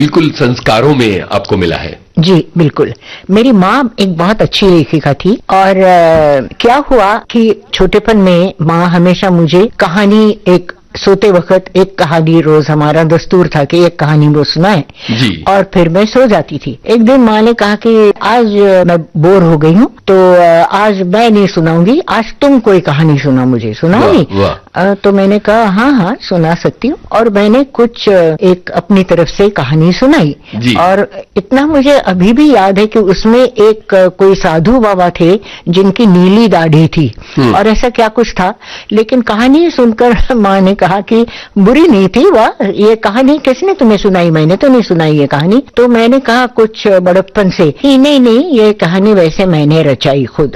बिल्कुल संस्कारों में आपको मिला है। जी बिल्कुल। मेरी माँ एक बहुत अच्छी लेखिका थी और क्या हुआ कि छोटेपन में माँ हमेशा मुझे कहानी, एक सोते वक्त एक कहानी, रोज हमारा दस्तूर था कि एक कहानी वो सुनाए जी। और फिर मैं सो जाती थी। एक दिन माँ ने कहा कि आज मैं बोर हो गई हूँ तो आज मैं नहीं सुनाऊंगी, आज तुम कोई कहानी सुना, मुझे सुनाओगी? तो मैंने कहा हाँ हाँ सुना सकती हूँ, और मैंने कुछ एक अपनी तरफ से कहानी सुनाई। और इतना मुझे अभी भी याद है कि उसमें एक कोई साधु बाबा थे जिनकी नीली दाढ़ी थी और ऐसा क्या कुछ था, लेकिन कहानी सुनकर माँ ने कहा कि बुरी नहीं थी, वाह ये कहानी किसने तुम्हें सुनाई? मैंने तो नहीं सुनाई ये कहानी। तो मैंने कहा कुछ बड़प्पन से, नहीं नहीं ये कहानी वैसे मैंने रचाई खुद।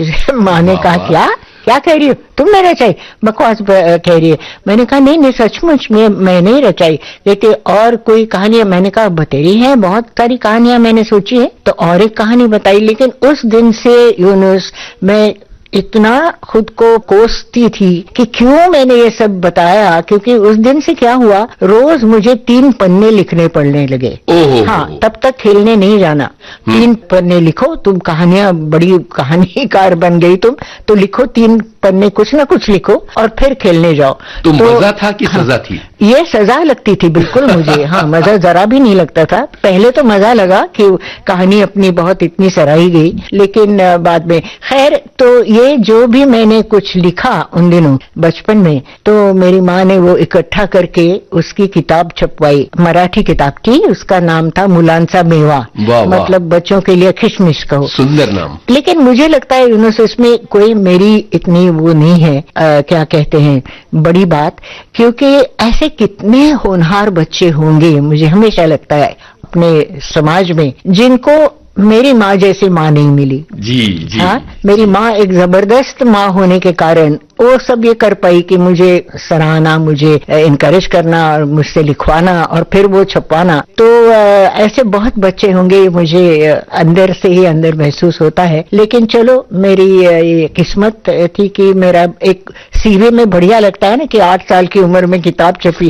माँ ने कहा क्या क्या कह रही हो, तुमने रचाई? बकवास कह रही है। मैंने कहा नहीं नहीं सचमुच में मैंने ही रचाई। कहते और कोई कहानी? मैंने कहा बतेरी है, बहुत सारी कहानियां मैंने सोची है। तो और एक कहानी बताई। लेकिन उस दिन से यूनुस मैं इतना खुद को कोसती थी कि क्यों मैंने ये सब बताया, क्योंकि उस दिन से क्या हुआ, रोज मुझे 3 पन्ने लिखने पड़ने लगे। हाँ, तब तक खेलने नहीं जाना, 3 पन्ने लिखो, तुम कहानियां, बड़ी कहानीकार बन गई तुम, तो लिखो 3 पन्ने, कुछ ना कुछ लिखो और फिर खेलने जाओ। तो मजा था कि सजा थी? ये सजा लगती थी बिल्कुल मुझे। हाँ, मजा जरा भी नहीं लगता था। पहले तो मजा लगा कि कहानी अपनी बहुत इतनी सराही गई, लेकिन बाद में खैर, तो ये जो भी मैंने कुछ लिखा उन दिनों बचपन में, तो मेरी माँ ने वो इकट्ठा करके उसकी किताब छपवाई। मराठी किताब थी, उसका नाम था मुलांचा मेवा, मतलब बच्चों के लिए खिशमिश कहो। सुंदर नाम। लेकिन मुझे लगता है यूनुस इसमें कोई मेरी इतनी वो नहीं है, क्या कहते हैं, बड़ी बात, क्योंकि ऐसे कितने होनहार बच्चे होंगे, मुझे हमेशा लगता है अपने समाज में, जिनको मेरी माँ जैसी माँ नहीं मिली। जी। हाँ, मेरी माँ एक जबरदस्त माँ होने के कारण वो सब ये कर पाई कि मुझे सराहना, मुझे इनकरेज करना और मुझसे लिखवाना और फिर वो छपवाना। तो ऐसे बहुत बच्चे होंगे, मुझे अंदर से ही अंदर महसूस होता है। लेकिन चलो, मेरी ये किस्मत थी कि मेरा एक सीवे में बढ़िया लगता है ना कि 8 साल की उम्र में किताब छपी।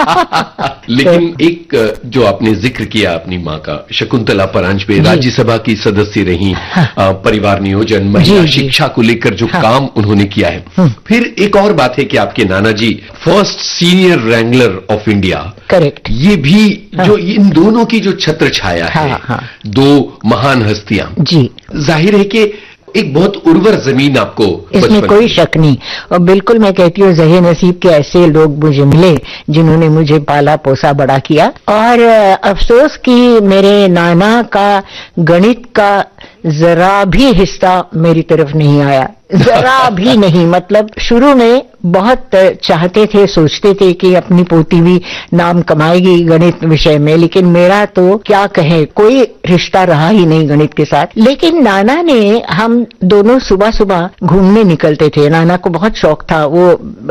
लेकिन एक जो आपने जिक्र किया अपनी माँ का, शकुंतला परांजपे राज्यसभा की सदस्य रही, परिवार नियोजन, महिला शिक्षा को लेकर जो काम उन्होंने किया है। फिर एक और बात है कि आपके नाना जी first senior Wrangler of India. Correct. ये भी जो इन दोनों की जो छत्र छाया है, 2 महान हस्तियां, जी, जाहिर है कि एक बहुत उर्वर जमीन आपको, इसमें कोई शक नहीं। और बिल्कुल मैं कहती हूँ ज़हे नसीब के ऐसे लोग मुझे मिले जिन्होंने मुझे पाला पोसा बड़ा किया। और अफसोस कि मेरे नाना का गणित का जरा भी हिस्सा मेरी तरफ नहीं आया, जरा भी नहीं। मतलब शुरू में बहुत चाहते थे, सोचते थे कि अपनी पोती भी नाम कमाएगी गणित विषय में, लेकिन मेरा तो क्या कहें, कोई रिश्ता रहा ही नहीं गणित के साथ। लेकिन नाना ने, हम दोनों सुबह सुबह घूमने निकलते थे, नाना को बहुत शौक था, वो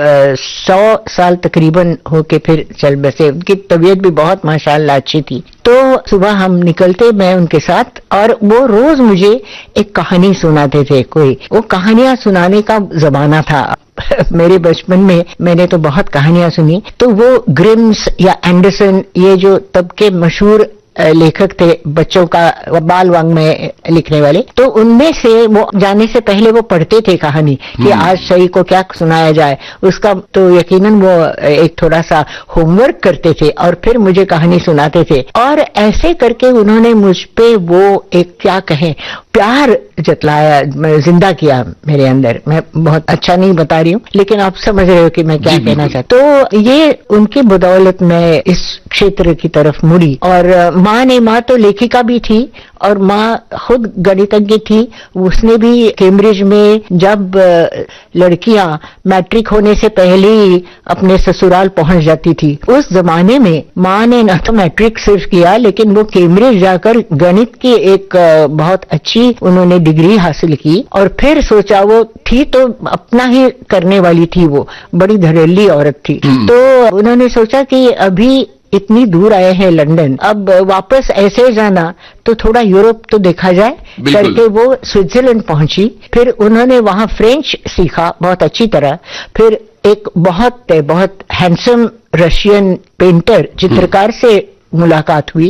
100 साल तकरीबन होके फिर चल बसे, उनकी तबीयत भी बहुत माशाअल्लाह अच्छी थी। तो सुबह हम निकलते, मैं उनके साथ, और वो रोज मुझे एक कहानी सुनाते थे। कोई वो कहानियां सुनाने का जमाना था मेरे बचपन में, मैंने तो बहुत कहानियां सुनी। तो वो ग्रिम्स या एंडरसन, ये जो तब के मशहूर लेखक थे बच्चों का बाल वाङ्मय लिखने वाले, तो उनमें से वो जाने से पहले वो पढ़ते थे कहानी कि आज सही को क्या सुनाया जाए, उसका तो यकीनन वो एक थोड़ा सा होमवर्क करते थे और फिर मुझे कहानी सुनाते थे। और ऐसे करके उन्होंने मुझ पे वो एक, क्या कहें, प्यार जतलाया, जिंदा किया मेरे अंदर। मैं बहुत अच्छा नहीं बता रही हूँ, लेकिन आप समझ रहे हो कि मैं क्या कहना चाहती हूँ। तो ये उनकी बदौलत मैं इस क्षेत्र की तरफ मुड़ी। और माँ तो लेखिका भी थी और माँ खुद गणितज्ञ थी। उसने भी कैम्ब्रिज में, जब लड़कियां मैट्रिक होने से पहले ही अपने ससुराल पहुंच जाती थी, उस जमाने में माँ ने न तो मैट्रिक सिर्फ किया, लेकिन वो कैम्ब्रिज जाकर गणित की एक बहुत अच्छी उन्होंने डिग्री हासिल की। और फिर सोचा, वो थी तो अपना ही करने वाली थी, वो बड़ी धड़ल्ली औरत थी। तो उन्होंने सोचा कि अभी इतनी दूर आए हैं लंदन, अब वापस ऐसे जाना तो थोड़ा यूरोप तो देखा जाए करके वो स्विट्जरलैंड पहुंची। फिर उन्होंने वहां फ्रेंच सीखा बहुत अच्छी तरह। फिर एक बहुत हैंडसम रशियन पेंटर, चित्रकार से मुलाकात हुई।